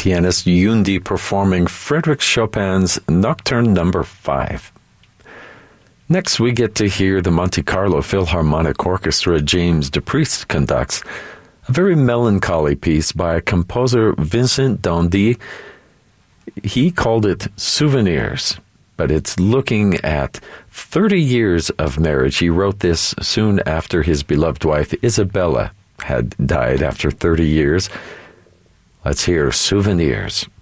pianist Yundi performing Frédéric Chopin's Nocturne No. 5. Next, we get to hear the Monte Carlo Philharmonic Orchestra James DePriest conducts a very melancholy piece by composer Vincent d'Indy. He called it Souvenirs, but it's looking at 30 years of marriage. He wrote this soon after his beloved wife Isabella had died after 30 years. Let's hear Souvenirs.